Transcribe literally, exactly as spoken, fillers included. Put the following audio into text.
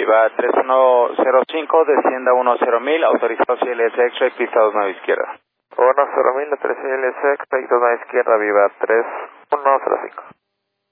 Viva tres uno cero cinco, descienda uno cero mil, autorizado C L S X-Ray, pista dos nueve izquierda. uno cero mil, tres C L S X, pista dos nueve izquierda, Viva tres uno cero cinco.